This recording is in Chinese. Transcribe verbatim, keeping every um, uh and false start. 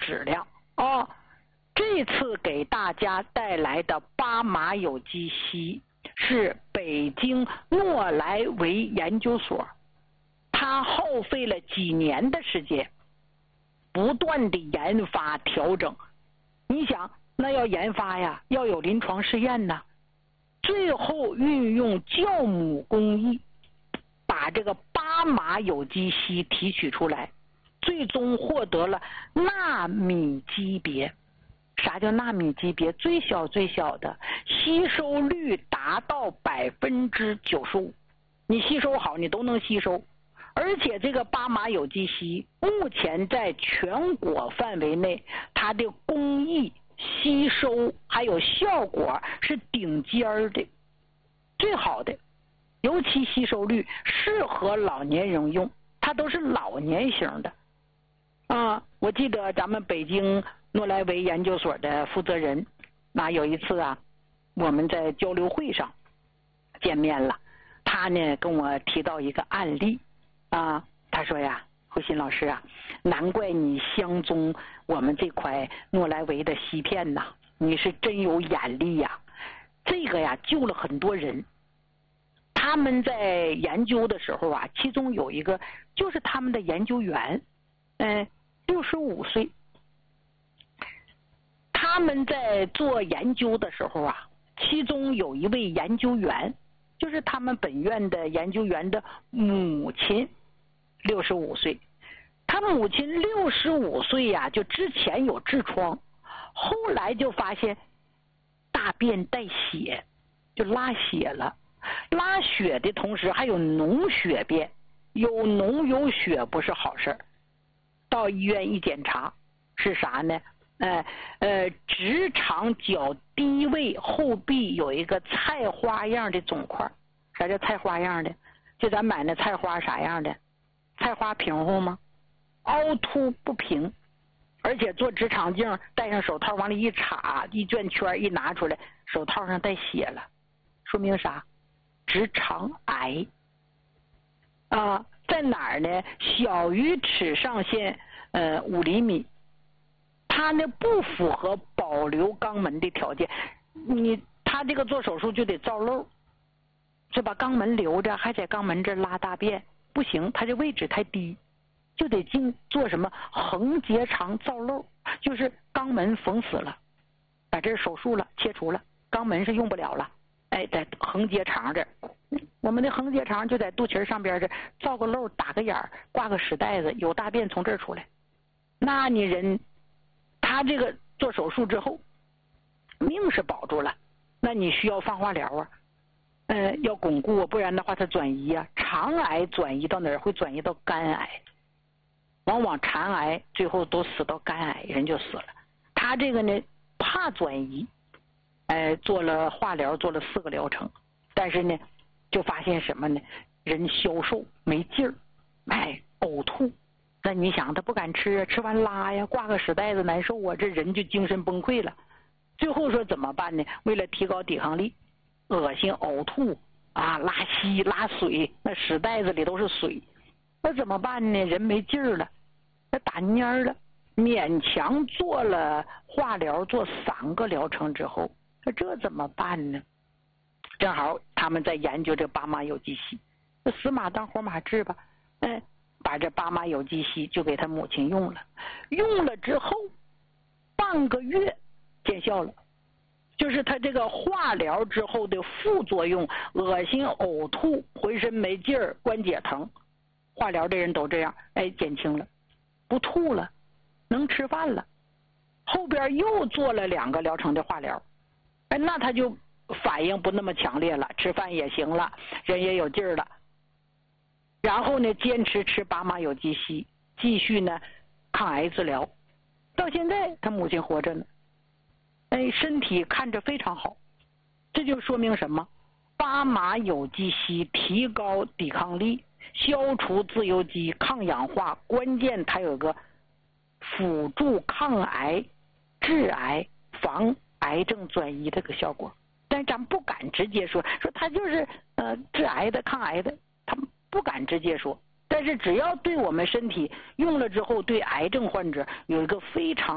质量哦。这次给大家带来的巴马有机硒是北京诺莱维研究所，它耗费了几年的时间，不断的研发调整。你想，那要研发呀，要有临床试验呢，最后运用酵母工艺，把这个巴马有机硒提取出来，最终获得了纳米级别。啥叫纳米级别？最小最小的，吸收率达到百分之九十五。你吸收好，你都能吸收。而且这个巴马有机硒目前在全国范围内，它的工艺、吸收还有效果是顶尖的，最好的。尤其吸收率适合老年人用，它都是老年型的。啊，我记得咱们北京诺莱维研究所的负责人，那有一次啊，我们在交流会上见面了，他呢跟我提到一个案例啊，他说呀，慧心老师啊，难怪你相中我们这块诺莱维的硒片呐，你是真有眼力呀，这个呀救了很多人。他们在研究的时候啊，其中有一个就是他们的研究员，嗯，六十五岁。他们在做研究的时候啊，其中有一位研究员，就是他们本院的研究员的母亲，六十五岁。他母亲六十五岁呀、啊，就之前有痔疮，后来就发现大便带血，就拉血了。拉血的同时还有脓血便，有脓有血不是好事儿。到医院一检查，是啥呢？呃呃，直肠较低位后壁有一个菜花样的肿块。啥叫菜花样的？就咱买那菜花啥样的？菜花平乎吗？凹凸不平，而且做直肠镜戴上手套往里一插，一卷圈一拿出来，手套上带血了，说明啥？直肠癌啊，在哪儿呢？小于齿上限呃五厘米，它呢不符合保留肛门的条件。你他这个做手术就得造漏，就把肛门留着，还在肛门这拉大便不行，它这位置太低，就得进做什么横结肠造漏，就是肛门缝死了，把这手术了，切除了，肛门是用不了了。哎，在横结肠这儿，我们的横结肠就在肚脐上边这造个漏，打个眼儿，挂个屎袋子，有大便从这儿出来。那你人他这个做手术之后命是保住了，那你需要放化疗啊，呃，要巩固，不然的话它转移啊，肠癌转移到哪儿？会转移到肝癌，往往肠癌最后都死到肝癌，人就死了。他这个呢怕转移，哎，做了化疗，做了四个疗程，但是呢，就发现什么呢？人消瘦没劲儿，哎，呕吐。那你想，他不敢吃啊，吃完拉呀，挂个屎袋子难受啊，这人就精神崩溃了。最后说怎么办呢？为了提高抵抗力，恶心呕吐啊，拉稀拉水，那屎袋子里都是水，那怎么办呢？人没劲儿了，那打蔫了，勉强做了化疗，做三个疗程之后。那这怎么办呢？正好他们在研究这巴马有机硒，那死马当活马治吧，哎，把这巴马有机硒就给他母亲用了，用了之后半个月见效了，就是他这个化疗之后的副作用，恶心呕吐，浑身没劲儿，关节疼，化疗的人都这样，哎，减轻了，不吐了，能吃饭了。后边又做了两个疗程的化疗，哎，那他就反应不那么强烈了，吃饭也行了，人也有劲儿了。然后呢，坚持吃巴马有机硒，继续呢抗癌治疗，到现在他母亲活着呢，哎，身体看着非常好。这就说明什么？巴马有机硒提高抵抗力，消除自由基，抗氧化，关键它有个辅助抗癌、治癌、防癌症转移这个效果。但咱不敢直接说说它就是呃治癌的、抗癌的，他们不敢直接说。但是只要对我们身体用了之后，对癌症患者有一个非常